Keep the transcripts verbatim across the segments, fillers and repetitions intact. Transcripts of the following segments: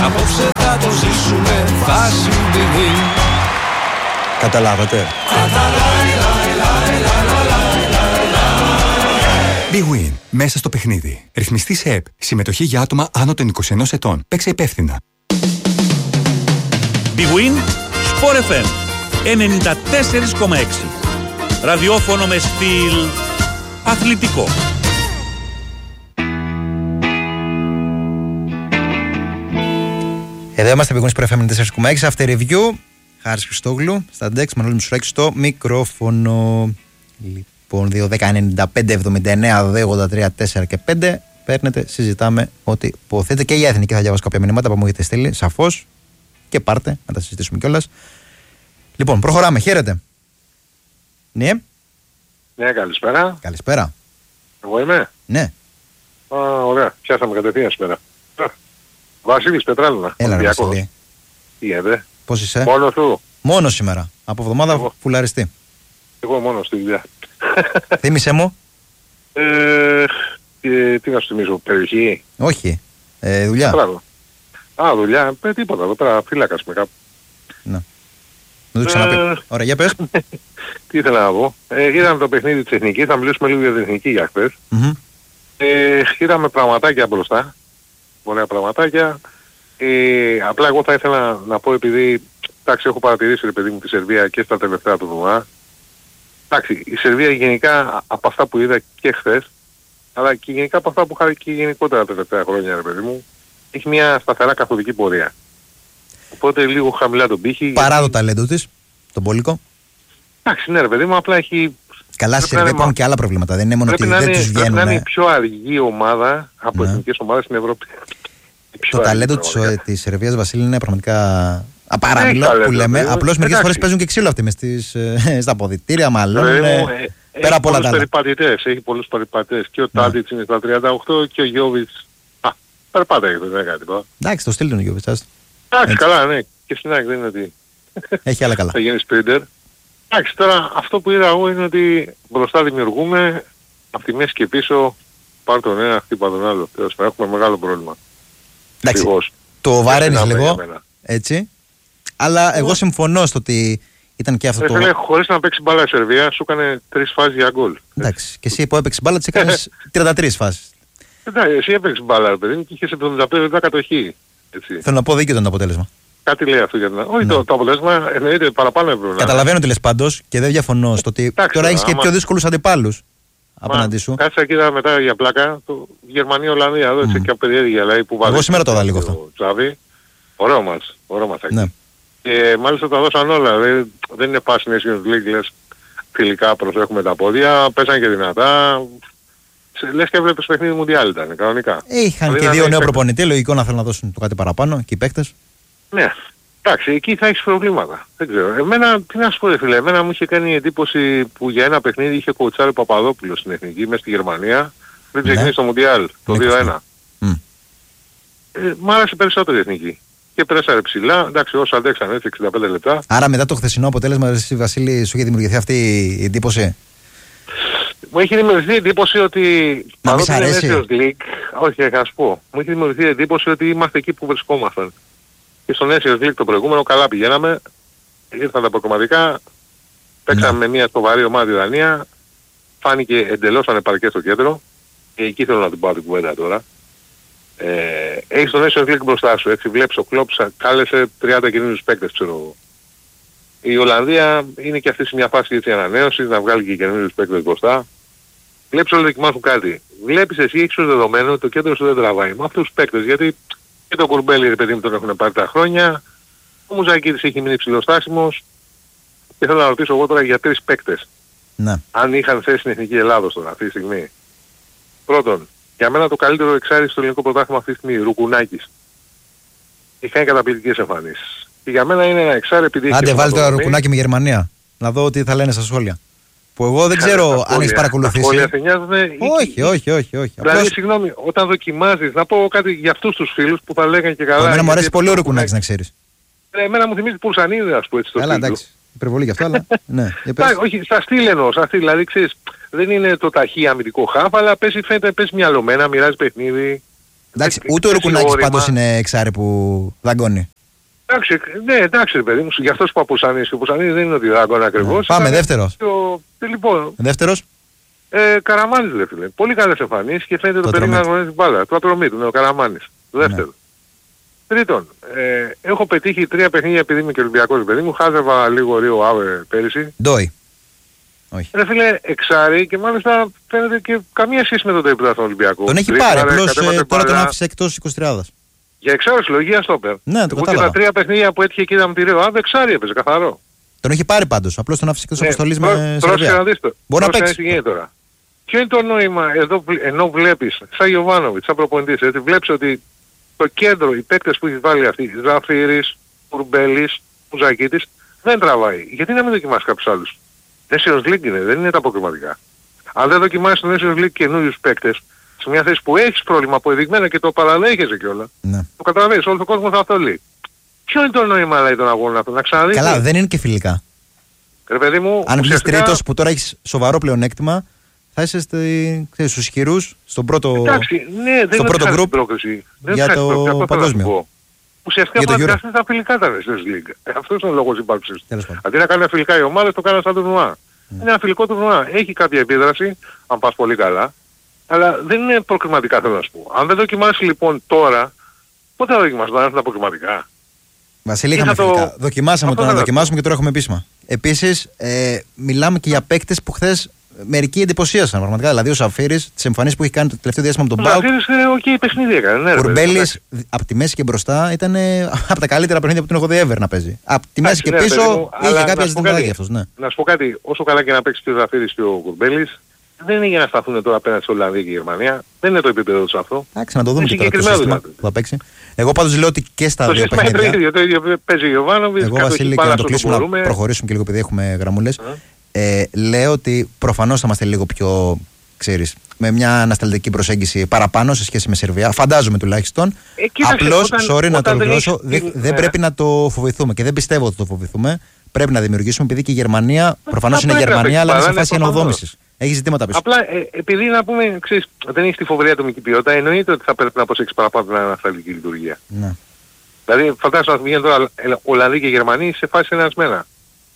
Απόψε θα το ζήσουμε φάση big win. Καταλάβατε. Big Win. Μέσα στο παιχνίδι. Ρυθμιστή σε ΕΠ. Συμμετοχή για άτομα άνω των είκοσι ενός ετών. Παίξε υπεύθυνα. Big Win, Sport εφ εμ ενενήντα τέσσερα κόμμα έξι. Ραδιόφωνο με στυλ αθλητικό. Εδώ είμαστε, Big Win Sport εφ εμ ενενήντα τέσσερα κόμμα έξι. After review. Χάρης Χριστόγλου. Στα Ντεξ, Μανώλη Μητσουράκη στο μικρόφωνο. Λοιπόν, δύο δέκα ενενήντα πέντε εβδομήντα εννέα δύο ογδόντα τρία τέσσερα και πέντε. Παίρνετε, συζητάμε ό,τι υποθέτετε. Και για εθνική θα διαβάσω κάποια μηνύματα που μου έχετε στείλει, σαφώς. Και πάρτε, να τα συζητήσουμε κιόλας. Λοιπόν, προχωράμε. Χαίρετε. Ναι. Ναι, καλησπέρα. Καλησπέρα. Εγώ είμαι. Ναι. Α, ωραία. Πιάσαμε κατευθείαν σήμερα. Βασίλης Πετράλωνα. Έλα, ρε Βασίλη. Τι γίνεται. Πώς είσαι? Μόνος του. Μόνο σήμερα. Από εβδομάδα Εγώ. φουλαριστή. Εγώ μόνος στη δουλειά. Θύμησέ μου. Ε, τι, τι να σου θυμίσω, περιοχή. Όχι. Ε, δουλειά. Πράγμα. Α, δουλειά. Ε, τίποτα. Εδώ πέρα φύλακας με κάπου. Ναι. Δεν το ξαναπεί. Ε, Ωραία, για πες. Τι ήθελα να πω. Ε, είδαμε το παιχνίδι της Εθνικής. Θα μιλήσουμε λίγο για την Εθνική για χθες. Mm-hmm. Ε, είδαμε πραγματάκια μπροστά. Ωραία πραγματάκια. Ε, απλά εγώ θα ήθελα να πω, επειδή εντάξει, έχω παρατηρήσει, ρε παιδί μου, τη Σερβία και στα τελευταία του βδομάδα. Εντάξει, η Σερβία γενικά από αυτά που είδα και χθες, αλλά και γενικά από αυτά που είχα και γενικότερα τα τελευταία χρόνια, ρε παιδί μου, έχει μια σταθερά καθοδική πορεία. Οπότε λίγο χαμηλά τον πύχη. Παρά γιατί... το ταλέντο της, τον Πόλικο. Εντάξει, ναι, ρε παιδί μου, απλά έχει. Καλά, στη Σερβία υπάρχουν και άλλα προβλήματα. Δεν είναι μόνο ότι δεν τους βγαίνουν. Πρέπει να είναι η πιο αργή ομάδα από ναι. εθνικές ομάδες στην Ευρώπη. Το ταλέντο της Σερβίας, Βασίλη, είναι πραγματικά απαράμιλο που λέμε. Απλώς μερικές φορές παίζουν και ξύλο αυτοί μες στα αποδυτήρια, μάλλον. Πέρα από όλα τα άλλα. Έχει πολλούς περιπατητές. Και ο Τάντιτς είναι στα τριάντα οκτώ και ο Γιώβιτς. Α, περπάτα δεν είναι κάτι τίποτα. Εντάξει, το στείλει τον Γιώβιτς. Εντάξει, καλά, ναι. Και στην ΑΕΚ δεν είναι ότι έχει άλλα καλά. Θα γίνει σπρίντερ. Εντάξει, τώρα αυτό που είδα εγώ είναι ότι μπροστά δημιουργούμε, από τη μέση και πίσω, πάρ' τον ένα, χτύπα τον άλλο. Έχουμε μεγάλο πρόβλημα. Εντάξει, Φυγός. το βαραίνεις λίγο, έτσι. Αλλά εγώ συμφωνώ στο ότι ήταν και αυτό ε, το... Φίλε, χωρίς να παίξει μπάλα η Σερβία, σου έκανε τρεις φάσεις για γκολ. Εντάξει, και εσύ που έπαιξες μπάλα τις έκανες τριάντα τρεις φάσεις. Εντάξει, εσύ έπαιξες μπάλα, ρε παιδί, και είχες εβδομήντα πέντε τοις εκατό κατοχή. Έτσι. Θέλω να πω, δίκαιο ήταν το αποτέλεσμα. Κάτι λέει αυτό για την... Όχι, ναι. το, το αποτέλεσμα εννοείται παραπάνω έπρεπε. Καταλαβαίνω τι λες πάντως και δεν διαφωνώ στο ότι εντάξει, τώρα έχεις και άμα... πιο δύσκολους αντιπάλους απέναντί σου. Κάτσε εκεί μετά για πλάκα, το Γερμανία-Ολλανδία, εδώ έτσι mm. και περιέργεια, δηλαδή που βάλει. Εγώ σήμερα το είδα λίγο αυτό. Τζάβι, ωραίο μας, ωραίο μας ναι. Και μάλιστα τα δώσαν όλα, δηλαδή δεν είναι πάση Nations League, λες φιλικά προσέχουμε τα πόδια, πέσαν και δυνατά. Λες και έβλεπες παιχνίδι Μουντιάλ ήταν, κανονικά. Είχαν δηλαδή, και δύο νέο προπονητή, λογικό να θέλουν να δώσουν το κάτι παραπάνω και οι παίκτες. Ναι. Εντάξει, εκεί θα έχεις προβλήματα. Δεν ξέρω. Εμένα, τι να σου πω, φίλε, εμένα μου είχε κάνει εντύπωση που για ένα παιχνίδι είχε κοουτσάρει ο Παπαδόπουλος στην Εθνική, μέσα στη Γερμανία, πριν ξεκινήσει το Μουντιάλ, το δύο ένα. Mm. Ε, μ' άρεσε περισσότερο η Εθνική. Και πρέσαρε ψηλά, εντάξει, όσο αντέξαν έτσι εξήντα πέντε λεπτά. Άρα μετά το χθεσινό αποτέλεσμα, εσύ Βασίλη, σου είχε δημιουργηθεί αυτή η εντύπωση? Μου έχει δημιουργηθεί η εντύπωση ότι... Να μην σ' αρέσει. League, όχι, θα σου πω. Μου έχει δημιουργηθεί η εντύπωση ότι είμαστε εκεί που βρισκόμασταν. Και στο Nations League το προηγούμενο καλά πηγαίναμε, ήρθαν τα προκομματικά, παίξαμε ναι. με μια σοβαρή ομάδα η Δανία, φάνηκε εντελώς ανεπαρκές στο κέντρο, και εκεί θέλω να την πάω την κουβέντα τώρα. Ε, έχεις το Nations League μπροστά σου, έτσι βλέπεις ο Κλόπ κάλεσε τριάντα καινούριους παίκτες, ξέρω εγώ. Η Ολλανδία είναι και αυτή σε μια φάση έτσι ανανέωσης, να βγάλει και καινούριους παίκτες μπροστά. Βλέπεις όλοι δοκιμάζουν κάτι. Βλέπεις εσύ, έχεις ως δεδομένο ότι το κέντρο σου δεν τραβάει με αυτούς τους παίκτες, γιατί και το Κουρμπέλι, ρε παιδί μου, τον έχουν πάρει τα χρόνια. Ο Μουζακίδης έχει μείνει ψηλοστάσιμος. Και θέλω να ρωτήσω εγώ τώρα για τρεις παίκτες. Ναι. Αν είχαν θέση στην Εθνική Ελλάδος τώρα, αυτή τη στιγμή. Πρώτον, για μένα το καλύτερο εξάρι στο ελληνικό πρωτάθλημα αυτή τη στιγμή, Ρουκουνάκης. Έχει κάνει καταπληκτικές εμφανίσεις. Και για μένα είναι ένα εξάρι επειδή... Άντε βάλει το Ρουκουνάκη με Γερμανία. Να δω τι θα λένε στα σχόλια. Που εγώ δεν ξέρω αν έχεις παρακολουθήσει. Τα σχόλια σε νοιάζουν. Όχι, όχι, όχι, όχι. Δηλαδή, απλώς... συγγνώμη, όταν δοκιμάζεις, να πω κάτι για αυτούς τους φίλους που θα λέγανε και καλά. Εμένα μου αρέσει πολύ ο Ρουκουνάκης, να ξέρεις. Ε, εμένα μου θυμίζει Πουρσανίδη, ας πούμε, έτσι το φίλο. Καλά, εντάξει. Υπερβολή γι' αυτό, αλλά ναι. Όχι, στα στυλ εννοώ, στα στυλ, δηλαδή ξέρεις, δεν είναι το ταχύ αμυντικό χάφ, αλλά πέσει, φαίνεται, πέσει μυαλωμένα, μοιράζει παιχνίδι. Εντάξει, ούτε ο Ρουκουνάκης πάντως είναι εξάρι που δαγκώνει. Εντάξει, ναι, εντάξει, παιδί μου, γι' αυτός που απουσανίζει. Ο Πουσανίδης δεν είναι ότι δάγκωνε ακριβώς. Πάμε, δεύτερος. Το... Λοιπόν, δεύτερος. Ε, Καραμάνης, δε φίλε. Πολύ καλές εμφανίσεις και φαίνεται το, το παιδί να γνωρίζει την μπάλα. Το ατρομή του, ναι, ο Καραμάνης. Δεύτερο. Ναι. Τρίτον, ε, έχω πετύχει τρία παιχνίδια επειδή είμαι και Ολυμπιακός, παιδί μου. Χάζευα λίγο Ρίο Άβε πέρυσι. Ντόι. Όχι. Ρε φίλε, εξάρι και μάλιστα φαίνεται και καμία σχέση με τον τριπλά στον Ολυμπιακό. Τον έχει πάρει, απλώς ε, τώρα τον άφησε εκτός εικοσιτριάδας. Για εξάρι συλλογία στόπερ. Ναι, το κατάλαβα. Και τα τρία παιχνίδια που έτυχε και είδαμε τη Ρίο Άβε, εξάρι έπαιζε καθαρό. Τον έχει πάρει πάντως, απλώς τον άφησε εκτός ναι, αποστολής με Σερβία. Μπορεί να παίξει. Τώρα. Ποιο είναι το νόημα εδώ, ενώ βλέπεις, σαν Γιωβάνοβιτς, σαν προπονητής, γιατί βλέπεις ότι το κέντρο, οι παίκτες που έχει βάλει αυτοί, Ζαφύρης, Κουρμπέλης, Μουζακίτης, δεν τραβάει. Γιατί να μην δοκιμάσει κάποιους άλλους. Nations League είναι, δεν είναι τα αποκριματικά. Αν δεν δοκιμάσεις το Nations League καινούριους παίκτες, σε μια θέση που έχεις πρόβλημα αποδεδειγμένα και το παραδέχεσαι κιόλα, ναι. Το καταλαβαίνεις, όλο τον κόσμο θα αυτό λέει. Ποιο είναι το νόημα λέει των αγώνων αυτών, να ξαναδείς. Καλά, δεν είναι και φιλικά. Ρε παιδί μου, αν βγεις ουσιαστικά... τρίτος που τώρα έχεις σοβαρό πλεονέκτημα, θα είσαι στη, ξέρεις, στους ισχυρούς, στον πρώτο, εντάξει, ναι, δεν πρώτο γκρουπ για το παγκόσμιο. Ουσιαστικά πάντα είναι τα φιλικά τα Nations League. Αυτός είναι ο λόγος ύπαρξης. Αντί να κάνει φιλικά οι ομάδες, το κάνουν σαν τουρνουά. Mm. Είναι ένα φιλικό τουρνουά. Έχει κάποια επίδραση, αν πας πολύ καλά, αλλά δεν είναι προκριματικά, θέλω να σου πω. Αν δεν δοκιμάσεις λοιπόν τώρα, πότε θα δοκιμάσεις, θα έρθουν τα προκριματικά. Βασίλη, είχαμε το... φιλικά. Δοκιμάσαμε το να δοκιμάσουμε και τώρα έχουμε επίσημα. Επίσης, ε, μιλάμε και για παίκτες που χθες μερικοί εντυπωσίασαν πραγματικά. Δηλαδή ο Σαφίρης, τις εμφανίσεις που έχει κάνει το τελευταίο διάστημα με τον Πάουκ. Ο Σαφίρης, οκ, παιχνίδι έκανε. Ναι, Κουρμπέλης από τη μέση και μπροστά ήταν από τα καλύτερα παιχνίδια που τον έχω δει ever να παίζει. Από τη μέση και ναι, πίσω μου, είχε κάποια ζητήματα για αυτός. Ναι. Να σου πω κάτι, όσο καλά και να παίξει και ο Σαφίρης και ο Κουρμπέλης, δεν είναι για να σταθούν τώρα απέναντι στη Ολλανδία και η Γερμανία. Δεν είναι το επίπεδο του αυτό. Εντάξει, να το δούμε και τώρα το σύστημα που θα παίξει. Εγώ πάντως λέω ότι και στα δύο παιχνίδια. Το ίδιο, το ίδιο παίζει ο Γιωβάνοβιτς. Εγώ, Βασίλη, και να το κλείσουμε, να προχωρήσουμε και λίγο επειδή έχουμε γραμμούλες. Ε, λέω ότι προφανώς θα είμαστε λίγο πιο, ξέρεις, με μια ανασταλτική προσέγγιση παραπάνω σε σχέση με Σερβία. Φαντάζομαι τουλάχιστον. Ε, Απλώς, sorry να το ολοκληρώσω, δεν δε ναι. πρέπει να το φοβηθούμε και δεν πιστεύω ότι το φοβηθούμε. Πρέπει να δημιουργήσουμε, επειδή και η Γερμανία, προφανώς είναι η Γερμανία, αλλά είναι σε φάση ενοδόμησης. Έχει ζητήματα πίσω. Απλά ε, επειδή να πούμε, ξέρεις, δεν έχει τη φοβερή ατομική ποιότητα, εννοείται ότι θα πρέπει να προσέξεις παραπάνω την ανασταλτική λειτουργία. Ναι. Δηλαδή, φαντάζομαι να βγαίνουν τώρα Ολλανδοί και Γερμανοί σε φάση ενασμένα.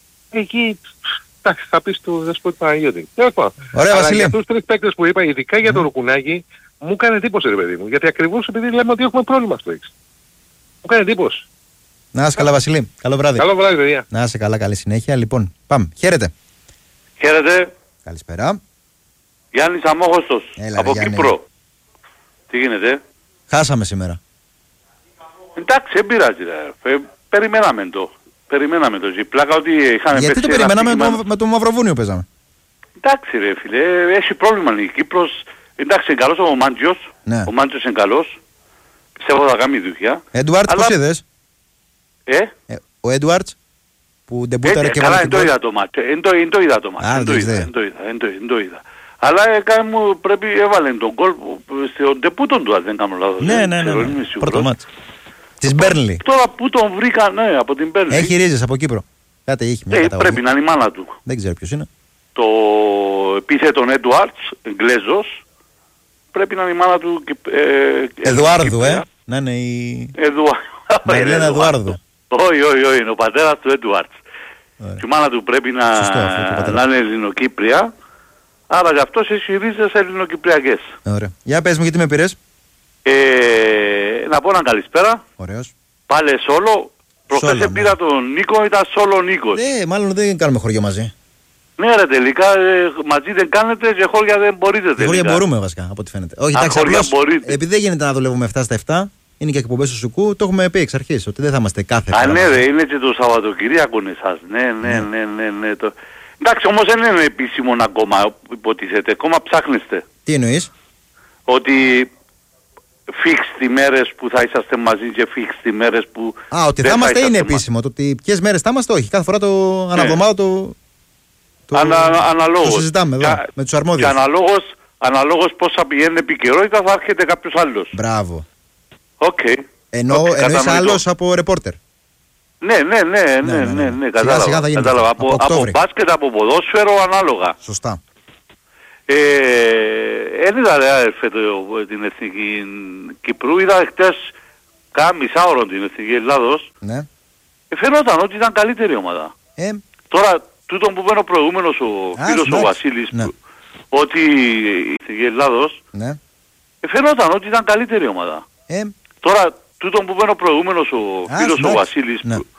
Εκεί. Εντάξει, θα πεις του Δεσπότη Παναγιώτη. Ωραία, Βασίλη. Για τους τρεις παίκτες που είπα, ειδικά για τον Ρουκουνάκη, μου έκανε εντύπωση, ρε παιδί μου. Γιατί ακριβώς επειδή λέμε ότι έχουμε πρόβλημα στο έξι. Μου έκανε εντύπωση. Να είσαι καλά, Βασίλη. Καλό βράδυ. Καλό βράδυ, παιδιά. Να είσαι καλά, καλή συνέχεια. Λοιπόν, πάμε. Χαίρετε. Χαίρετε. Καλησπέρα. Γιάννης Αμόχωστος. Έλα, από Γιάννη. Κύπρο. Τι γίνεται? Χάσαμε σήμερα. Εντάξει, δεν πειράζει. Ρε. Περιμέναμε το. Περιμέναμε το. Η πλάκα ότι είχαμε. Γιατί το περιμέναμε με το, με το Μαυροβούνιο παίζαμε. Εντάξει ρε φίλε, έχει πρόβλημα η Κύπρος. Εντάξει, είναι καλός ο Μάντζιος. Ναι. Ο Μάντζιος είναι καλός. Πιστεύω θα κάνει δουλειά. Έντουαρτς, αλλά... πώς είδες? Ε? ε ο Έντουαρτς που ντεμπούταρε ε, και βάλε την το είδα το μάτσο. Εν το είδα το μάτσο. Εν το είδα. Αλλά έκανε μου πρέπει έβαλε τον γκολ στον ντεμπούτον του, αν δεν κάνω λάθος. Ναι, ναι, ναι. Πρώτο μάτσο. Της Μπέρνλι. Τώρα που τον βρήκα, ναι, από την Μπέρνλι. Έχει ρίζες από Κύπρο. Κάτι έχει μια ε, καταγωγή. Πρέπει να είναι η μάνα του. Δεν ξέρω ποιος είναι. Το επίθετον Έντουαρτς, Εγγλέζος, πρέπει να είναι η μάνα του. Ε, Εδουάρδου, ε. Να είναι η... Εδουάρδου. Μαριλένα Εδουάρδου. Όχι, όχι, όχι, είναι ο πατέρας του Έντουαρτς. Και η μάνα του πρέπει να, Σωστό, να είναι Ελληνοκύπρια. Άρα γι' αυτός έχει ρίζες ελληνοκυπριακές. Ωραία. Για πες μου γιατί με πήρες. Ε, να πω έναν καλησπέρα. Ωραίος. Πάλε σόλο. Προχθές πήρα τον Νίκο, ήταν σόλο Νίκος. Ναι, μάλλον δεν κάνουμε χωριό μαζί. Ναι ρε τελικά, ε, μαζί δεν κάνετε και χώρια δεν μπορείτε τελικά. Χώρια μπορούμε βασικά, από ό,τι φαίνεται. Όχι, εντάξει, απλώς, επειδή δεν γίνεται να δουλεύουμε επτά στα επτά, είναι και εκπομπές του Σουκού, το έχουμε πει εξ αρχής, ότι δεν θα είμαστε κάθε Α, ναι ρε, είναι και το Σαββατοκυριακό εσάς. Ναι, ναι, ναι, ναι, ναι. Το... Εντάξει, όμως δεν είναι επίσημο ακόμα, υποτίθεται, ακόμα ψάχνεστε. Τι εννοείς? Ότι fixed μέρες που θα είσαστε μαζί και fixed μέρες που... Α, ότι θα είμαστε είναι επίσημο, το ότι ποιες μέρες θα είμαστε, όχι, κάθε φορά το ναι. αναβδομάδα το... Το, Ανα, αναλόγως. Το συζητάμε εδώ, και, με τους αρμόδιους. Και αναλόγως, αναλόγως πώς θα πηγαίνει επικαιρότητα θα έρχεται κάποιος άλλος. Μπράβο. Οκ. Okay. Ενώ, okay, εννοείς άλλος από ρεπόρτερ. Ναι, ναι, ναι, ναι, ναι, ναι, ναι, ναι, κατάλαβα. Σιγά σιγά θα γίνει. Κατάλαβα. Από, από, από μπάσκετ, από ποδόσφαιρο, ανάλογα. Σωστά. Δεν είδα ρε φέτο την Εθνική Κυπρού, είδα χτες κάνα μισάωρο την Εθνική Ελλάδος. Ναι. Φαίνονταν ότι ήταν καλύτερη ομάδα. Ε. Τώρα, τούτον που είπε ο προηγούμενος ο Α, φίλος ναι. ο Βασίλης, Ναι. που, ότι η Εθνική Ελλάδος, Ναι. φαίνονταν ότι ήταν καλύτερη ομάδα. Ε. Τώρα, τούτον που είπε ο προηγούμενος ο Α, φίλος ο εντάξει. Βασίλης, Ναι. που,